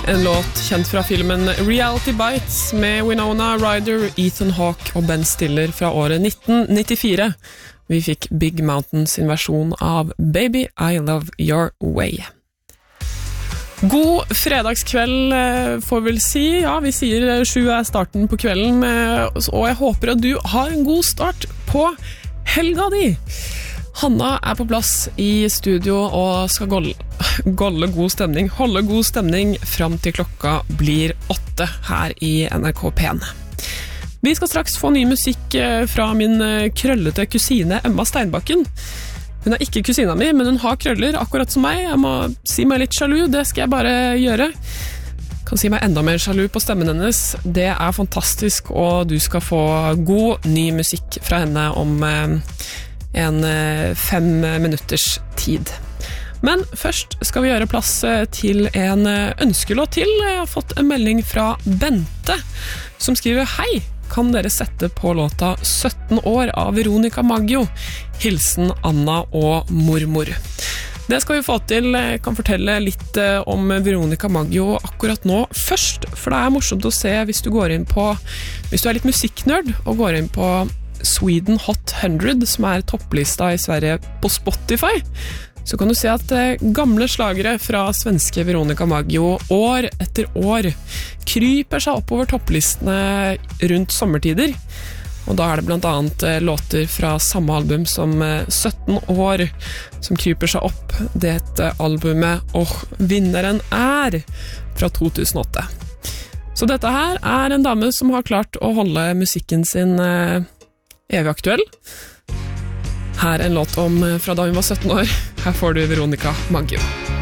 En låt kjent fra filmen Reality Bites med Winona Ryder, Ethan Hawke og Ben Stiller fra året 1994. Vi fikk Big Mountain sin versjon av Baby, I Love Your Way. God fredagskveld får vel si. Ja, vi sier 7 starten på kvelden, og jeg håper at du har en god start på helga di. Hanna på plass i studio og skal holde god stemning frem til klokka blir 8 her i NRK P1. Vi skal straks få ny musikk fra min krøllete kusine Emma Steinbakken. Hun ikke kusina mi, men hun har krøller akkurat som meg. Jeg må si meg litt sjalu, det skal jeg bare gjøre. Kan si meg enda mer sjalu på stemmen hennes. Det fantastisk, og du skal få god ny musikk fra henne om en 5 minutters tid. Men først skal vi gjøre plass til en ønskelåt til. Jeg har fått en melding fra Bente, som skriver: Hei, kan dere sette på låta 17 år av Veronica Maggio? Hilsen Anna og mormor. Det skal vi få til. Jeg kan fortelle litt om Veronica Maggio akkurat nå først, for det morsomt å se hvis du litt musikknørd og går inn på Sweden Hot 100, som topplista i Sverige på Spotify, så kan du se at gamle slagere fra svenske Veronica Maggio år etter år kryper seg oppover topplistene rundt sommertider. Og da det blant annet låter fra samme album som 17 år som kryper seg opp. Dette albumet, vinneren fra 2008. Så dette her en dame som har klart å holde musikken sin evig aktuell. Her en låt fra da hun var 17 år. Her får du Veronica Maggio.